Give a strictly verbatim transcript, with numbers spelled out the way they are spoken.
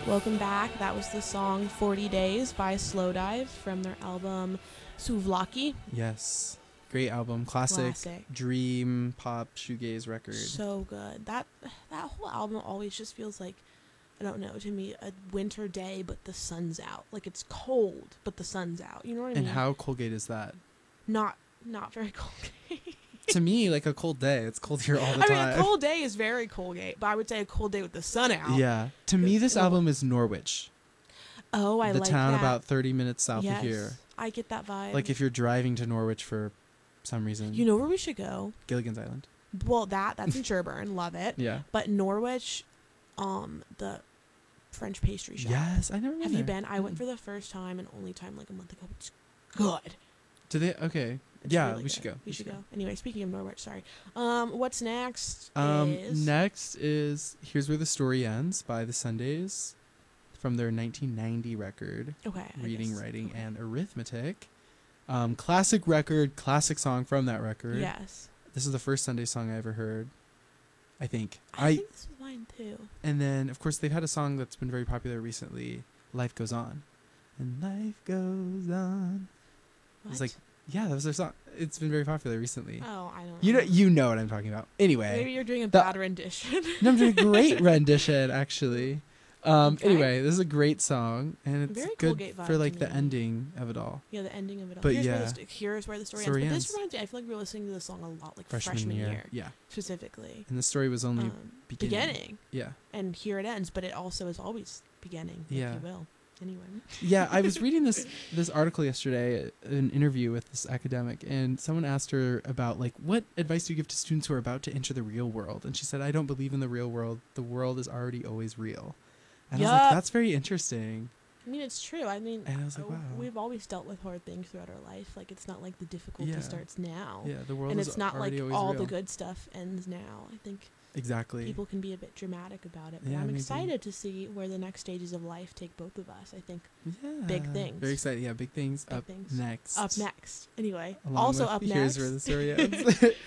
Welcome back. That was the song forty days by Slowdive from their album Souvlaki. Yes. Great album. Classic, Classic. dream pop shoegaze record. So good. That that whole album always just feels like, I don't know, to me, a winter day, but the sun's out. Like, it's cold, but the sun's out. You know what I mean? And how Colgate is that? Not not very cold. To me, like a cold day. It's cold here all the I time. mean, a cold day is very Colgate, but I would say a cold day with the sun out. Yeah. To me, this It'll- album is Norwich. Oh, I the like town that. about thirty minutes south yes, of here. I get that vibe. Like if you're driving to Norwich for some reason. You know where we should go? Gilligan's Island. Well, that that's in Sherburne. Love it. Yeah. But Norwich, um, the French pastry shop. Yes, I never been Have there. you been? I went Mm. for the first time and only time like a month ago. It's good. Do they? Okay. It's yeah, really we should good. go. We should go. Anyway, speaking of Norwich, sorry. Um, what's next? Um, is next is Here's Where the Story Ends by the Sundays from their nineteen ninety record, okay. I Reading, guess. Writing, Okay. and Arithmetic. Um, classic record, classic song from that record. Yes. This is the first Sunday song I ever heard, I think. I, I think this was mine too. And then, of course, they've had a song that's been very popular recently, Life Goes On. And life goes on. What? It's like, yeah, that was their song. It's been very popular recently. oh, I don't. You know, know. you know what I'm talking about. Anyway. Maybe you're doing a the- bad rendition. No, I'm doing a great rendition, actually. Um, Okay. Anyway, this is a great song, and it's Very good Colgate vibe for to like the me. ending of it all. Yeah, the ending of it all. But here's Where yeah. the st- here's where the story, Story ends. But ends. this reminds me, I feel like we were listening to this song a lot, like Freshman, freshman, year. year, Yeah. specifically. And the story was only Um, beginning. beginning. Yeah. And here it ends, but it also is always beginning, Yeah. if you will. Anyway. Yeah, I was reading this this article yesterday, an interview with this academic, and someone asked her about like what advice do you give to students who are about to enter the real world? And she said, "I don't believe in the real world. The world is already always real." And I was like, Yup. "That's very interesting." I mean, it's true. I mean, And I was like, uh, "Wow." we've always dealt with hard things throughout our life. Like, it's not like the difficulty Yeah. starts now. Yeah, the world And is it's not like already always all real. the good stuff ends now. I think Exactly. people can be a bit dramatic about it. But Yeah, I'm maybe. excited to see where the next stages of life take both of us. I think Yeah. big things. Very excited. Yeah, big things Big up things. next. up next. Anyway, Along also with up Here's next. Where the Story Ends.